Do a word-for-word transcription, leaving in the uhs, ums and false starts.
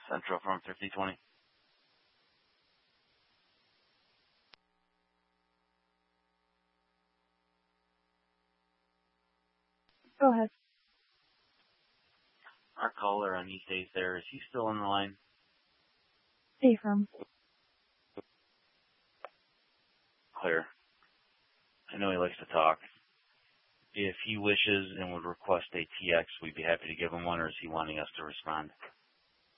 Central from fifty twenty. Go ahead. Our caller on East eighth there, is he still on the line? Stay from. Clear. I know he likes to talk. If he wishes and would request a T X, we'd be happy to give him one, or is he wanting us to respond?